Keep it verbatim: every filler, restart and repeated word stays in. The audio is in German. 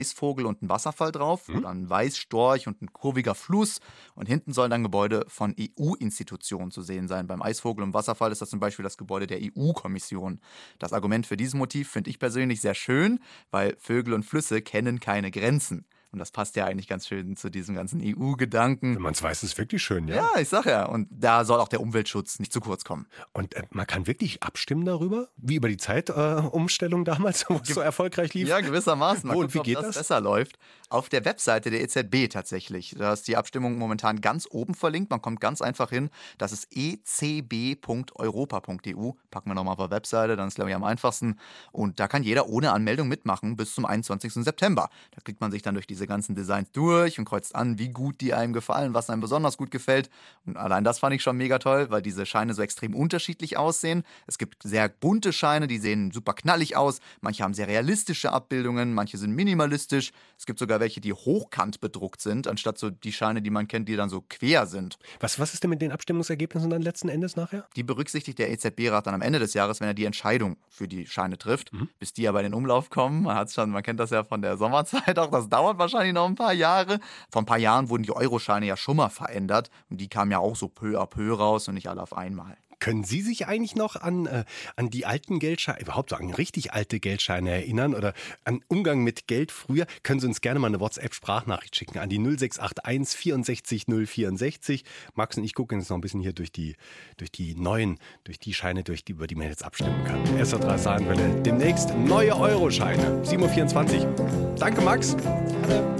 Eisvogel und ein Wasserfall drauf Hm? oder ein Weißstorch und ein kurviger Fluss. Und hinten sollen dann Gebäude von E U-Institutionen zu sehen sein. Beim Eisvogel und Wasserfall ist das zum Beispiel das Gebäude der E U-Kommission. Das Argument für dieses Motiv finde ich persönlich sehr schön, weil Vögel und Flüsse kennen keine Grenzen. Und das passt ja eigentlich ganz schön zu diesem ganzen E U-Gedanken. Wenn man es weiß, ist es wirklich schön, ja. Ja, ich sag ja. Und da soll auch der Umweltschutz nicht zu kurz kommen. Und äh, man kann wirklich abstimmen darüber, wie über die Zeitumstellung äh, Umstellung damals, wo es so erfolgreich lief. Ja, gewissermaßen. Mal Wo und gucken, wie ob geht das, das? besser läuft. Auf der Webseite der E Z B tatsächlich. Da ist die Abstimmung momentan ganz oben verlinkt. Man kommt ganz einfach hin. Das ist e c b punkt europa punkt e u. Packen wir nochmal auf der Webseite, dann ist glaube ich am einfachsten. Und da kann jeder ohne Anmeldung mitmachen bis zum einundzwanzigsten September. Da klickt man sich dann durch diese ganzen Designs durch und kreuzt an, wie gut die einem gefallen, was einem besonders gut gefällt. Und allein das fand ich schon mega toll, weil diese Scheine so extrem unterschiedlich aussehen. Es gibt sehr bunte Scheine, die sehen super knallig aus. Manche haben sehr realistische Abbildungen, manche sind minimalistisch. Es gibt sogar welche, die hochkant bedruckt sind, anstatt so die Scheine, die man kennt, die dann so quer sind. Was, was ist denn mit den Abstimmungsergebnissen dann letzten Endes nachher? Die berücksichtigt der E Z B-Rat dann am Ende des Jahres, wenn er die Entscheidung für die Scheine trifft. Mhm. Bis die aber in den Umlauf kommen, man hat's schon, man kennt das ja von der Sommerzeit auch, das dauert wahrscheinlich noch ein paar Jahre. Vor ein paar Jahren wurden die Euroscheine ja schon mal verändert und die kamen ja auch so peu à peu raus und nicht alle auf einmal. Können Sie sich eigentlich noch an, äh, an die alten Geldscheine, überhaupt so an richtig alte Geldscheine erinnern oder an Umgang mit Geld früher? Können Sie uns gerne mal eine WhatsApp-Sprachnachricht schicken an die null sechs acht eins vierundsechzig null vierundsechzig. Max und ich gucken jetzt noch ein bisschen hier durch die, durch die neuen, durch die Scheine, durch die, über die man jetzt abstimmen kann. S R drei Saarlandwelle, demnächst neue Euroscheine. sieben Uhr vierundzwanzig. Danke, Max.